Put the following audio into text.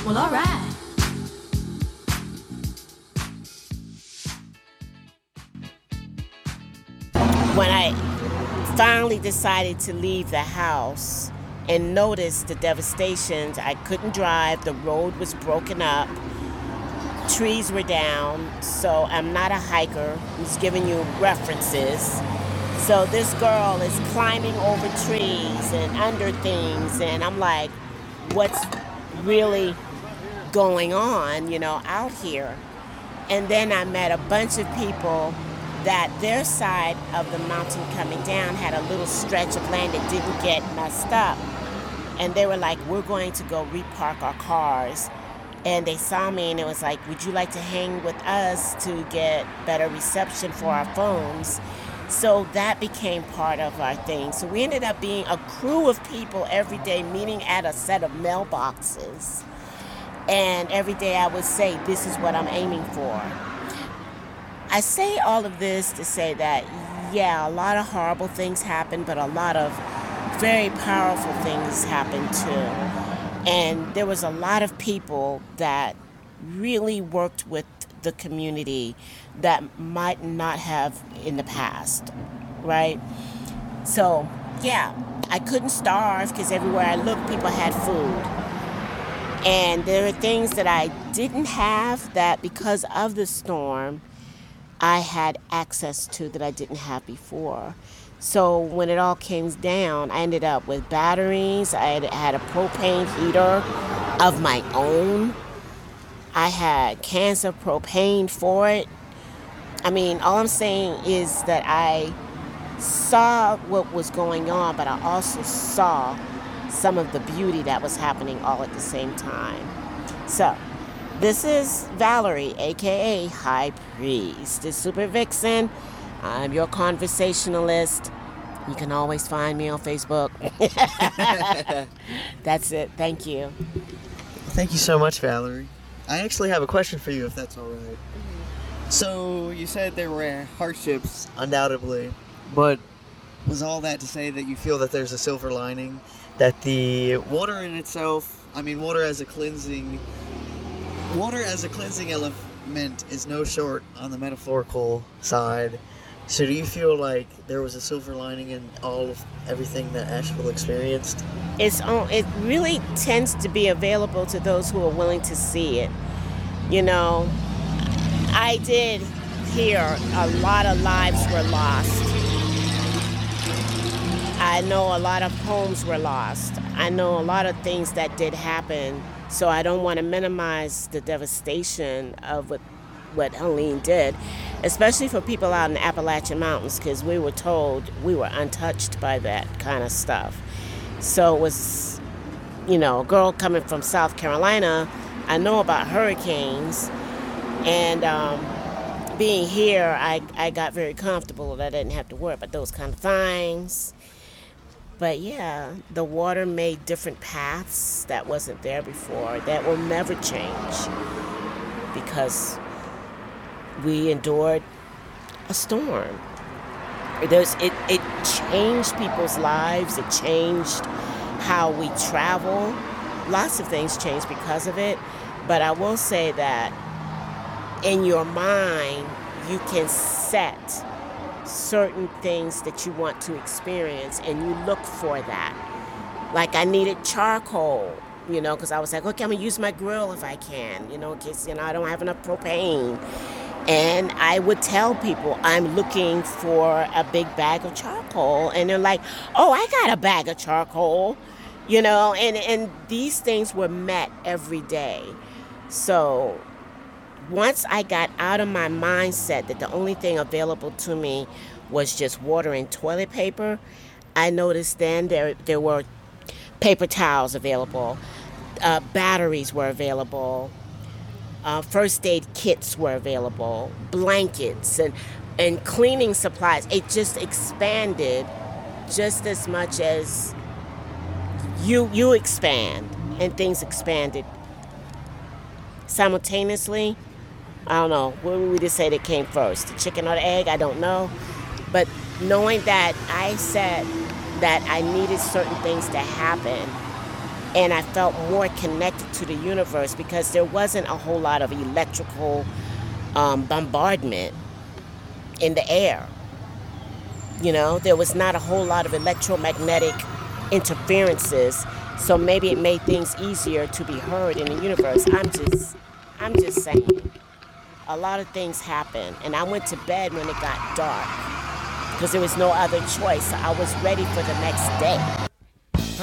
Well, all right. When I finally decided to leave the house and noticed the devastations, I couldn't drive, the road was broken up, trees were down, so I'm not a hiker. I'm just giving you references. So this girl is climbing over trees and under things, and I'm like, what's really going on, out here? And then I met a bunch of people that their side of the mountain coming down had a little stretch of land that didn't get messed up. And they were like, we're going to go repark our cars. And they saw me and it was like, would you like to hang with us to get better reception for our phones? So that became part of our thing. So we ended up being a crew of people every day meeting at a set of mailboxes. And every day I would say, this is what I'm aiming for. I say all of this to say that, yeah, a lot of horrible things happen, but a lot of very powerful things happen too. And there was a lot of people that really worked with the community that might not have in the past, right? So, yeah, I couldn't starve because everywhere I looked, people had food. And there are things that I didn't have that because of the storm, I had access to that I didn't have before. So when it all came down, I ended up with batteries. I had a propane heater of my own. I had cans of propane for it. I mean, all I'm saying is that I saw what was going on, but I also saw some of the beauty that was happening all at the same time. So, this is Valerie, aka High Priest, the Super Vixen. I'm your conversationalist. You can always find me on Facebook. That's it. Thank you. Thank you so much, Valerie. I actually have a question for you, if that's all right. So, you said there were hardships, undoubtedly, but was all that to say that you feel that there's a silver lining? That the water in itself, water as a cleansing element is no short on the metaphorical side. So do you feel like there was a silver lining in all of everything that Asheville experienced? It really tends to be available to those who are willing to see it. I did hear a lot of lives were lost. I know a lot of homes were lost. I know a lot of things that did happen. So I don't want to minimize the devastation of what Helene did, especially for people out in the Appalachian Mountains, because we were told we were untouched by that kind of stuff. So it was, a girl coming from South Carolina, I know about hurricanes, and being here, I got very comfortable that I didn't have to worry about those kind of things. But yeah, the water made different paths that wasn't there before that will never change because we endured a storm. It changed people's lives. It changed how we travel. Lots of things changed because of it. But I will say that in your mind, you can set certain things that you want to experience and you look for that. Like I needed charcoal, because I was like, okay, I'm going to use my grill if I can, in case, I don't have enough propane. And I would tell people I'm looking for a big bag of charcoal. And they're like, oh, I got a bag of charcoal, and these things were met every day. So once I got out of my mindset that the only thing available to me was just water and toilet paper, I noticed then there were paper towels available, batteries were available, first aid kits were available, blankets and cleaning supplies. It just expanded just as much as you expand, and things expanded simultaneously. I don't know. What would we just say that came first? The chicken or the egg? I don't know. But knowing that I said that I needed certain things to happen, and I felt more connected to the universe because there wasn't a whole lot of electrical bombardment in the air. You know, there was not a whole lot of electromagnetic interferences, so maybe it made things easier to be heard in the universe. I'm just saying. A lot of things happened, and I went to bed when it got dark because there was no other choice. So I was ready for the next day.